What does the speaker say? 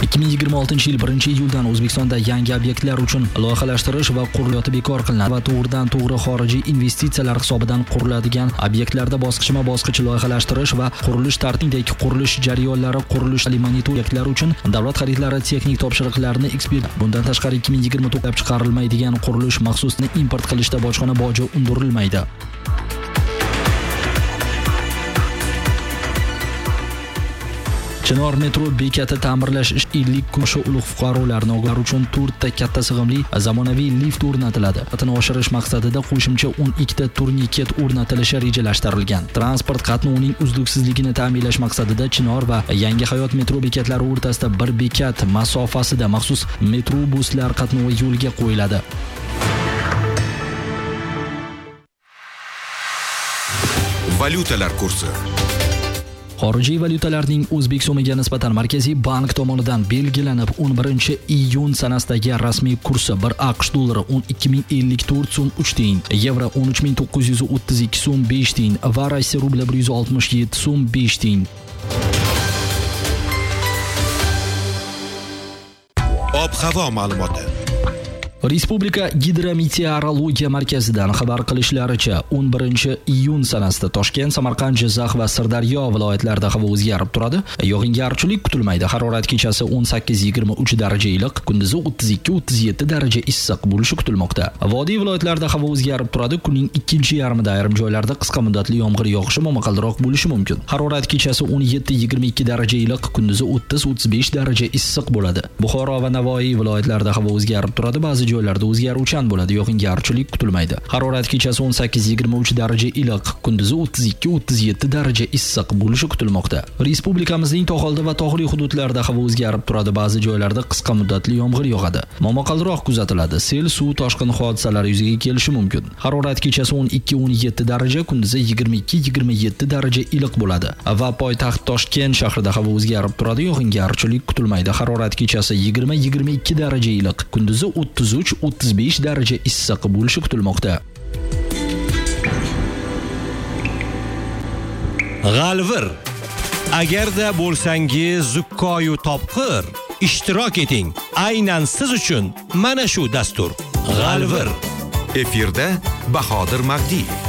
2026-yil 1-iyuldan O'zbekistonda yangi obyektlar uchun loyihalashtirish va qurilayotib bekor qilinadi va to'g'ridan-to'g'ri xorijiy investitsiyalar hisobidan quriladigan obyektlarda bosqichma-bosqich loyihalashtirish va qurilish tartibidagi qurilish jarayonlari, qurilish monitoringlari uchun davlat xaridlari texnik topshiriqlarini ekspert. Bundan tashqari 2029 chiqarilmaydigan qurilish mahsulotini import qilishda bojxona boji undirilmaydi. Chinor metro bekati ta'mirlash illik kurshi ulug' fuqarolarni ogohlar uchun 4 ta katta sig'imli zamonaviy lift o'rnatiladi. Qatni oshirish maqsadida qo'shimcha 12 ta turniket o'rnatilishi rejalashtirilgan. Transport qatnovining uzluksizligini ta'minlash maqsadida Chinor va Yangi hayot metro bekatlari o'rtasida bir bekat masofasida maxsus metrobuslar qatnovi yo'lga qo'yiladi. Valyutalar kursi. Xorijiy valyutalarning o'zbek so'miga nisbatan Markaziy bank tomonidan belgilanib 11-iyun sanasidagi rasmiy kursi 1 AQSh dollari 12.054 so'm 3 tiyin, yevro 13.932 so'm 5 tiyin va Rossiya rubli 167 so'm 5 tiyin. Ob-havo ma'lumoti. Respublika Gidrometeorologiya markazidan xabar qilishlaricha 11-iyun sanasida Toshkent, Samarqand, Jizzax va Sirdaryo viloyatlarida havo o'zgarib turadi. Yog'ingarchilik kutilmaydi. Harorat kechasi 18-23 daraja iliq, kunduzi 32-37 daraja issiq bo'lishi kutilmoqda. Vodiy viloyatlarida havo o'zgarib turadi. Kunning ikkinchi yarmida ayrim joylarda qisqa muddatli yomg'ir yog'ishi momaqaldiroq bo'lishi mumkin. Harorat kechasi 17-22 daraja iliq, kunduzi 30-35 daraja issiq bo'ladi. Buxoro va Navoiy viloyatlarida havo o'zgarib turadi. Ba'zi joylarda o'zgaruvchan bo'ladi, yog'ingarchilik kutilmaydi. Harorat kechasi 18-23 daraja iliq, kunduzi 32-37 daraja issiq bo'lishi kutilmoqda. Respublikamizning tog'oldi va tog'li hududlarida havo o'zgarib turadi, ba'zi joylarda qisqa muddatli yomg'ir yog'adi. Momaqaldiroq kuzatiladi. Sel, suv toshqin hodisalari yuzaga kelishi mumkin. Harorat kechasi 12-17 daraja, kunduzi 22-27 daraja iliq bo'ladi. Va poytaxt Toshkent shahrida havo o'zgarib turadi, yog'ingarchilik kutilmaydi. Harorat kechasi 20-22 daraja iliq, kunduzi 33-35 daraja issiq bo'lishi kutilmoqda. G'alvir. Agarda bo'lsangiz zukkoyu topqir, ishtirok eting. Aynan siz uchun mana shu dastur. G'alvir. Efirda Bahodir Magdiyev.